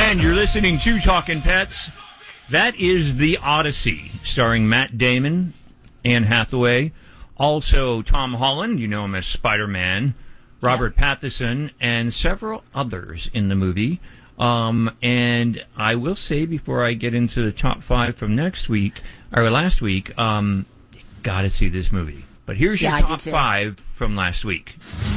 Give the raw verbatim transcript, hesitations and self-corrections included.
And you're listening to Talkin' Pets. That is The Odyssey, starring Matt Damon, Anne Hathaway, also Tom Holland, you know him as Spider-Man, Robert yeah. Pattinson, and several others in the movie. Um, and I will say, before I get into the top five from next week, or last week, um, you gotta see this movie. But here's your yeah, top five from last week.